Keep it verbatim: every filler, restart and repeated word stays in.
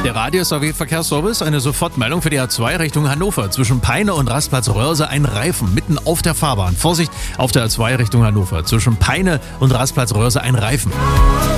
Der Radio S A W Verkehrsservice, eine Sofortmeldung für die A zwei Richtung Hannover. Zwischen Peine und Rastplatz Röhrse ein Reifen mitten auf der Fahrbahn. Vorsicht auf der A zwei Richtung Hannover. Zwischen Peine und Rastplatz Röhrse ein Reifen.